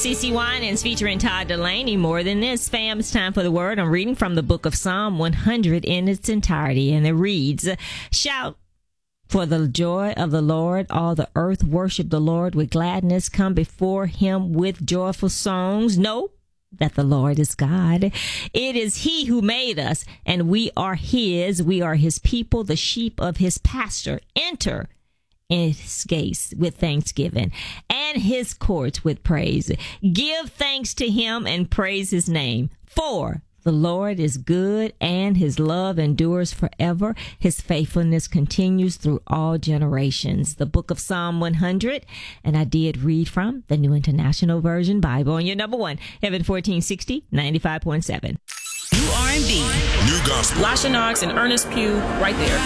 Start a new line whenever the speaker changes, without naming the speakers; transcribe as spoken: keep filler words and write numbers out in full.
CeCe Winans featuring Todd Delaney. More than this, fam, it's time for the word. I'm reading from the book of Psalm one hundred in its entirety, and it reads, shout for the joy of the Lord, all the earth worship the Lord with gladness, come before him with joyful songs. Know that the Lord is God. It is he who made us, and we are his. We are his people, the sheep of his pasture. Enter in his gates with thanksgiving and his courts with praise. Give thanks to him and praise his name. For the Lord is good and his love endures forever. His faithfulness continues through all generations. The book of Psalm one hundred. And I did read from the New International Version Bible. And your number one, Heaven fourteen sixty, ninety-five point seven.
New R and B. New gospel. Lasha Knox and Ernest Pugh right there.